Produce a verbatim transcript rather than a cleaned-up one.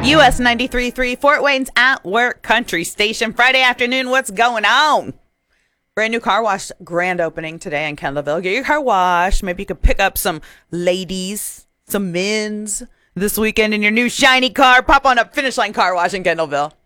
U S ninety-three point three, Fort Wayne's At Work Country Station. Friday afternoon, what's going on? Brand new car wash grand opening today in Kendallville. Get your car washed. Maybe you could pick up some ladies, some men's this weekend in your new shiny car. Pop on up Finish Line Car Wash in Kendallville.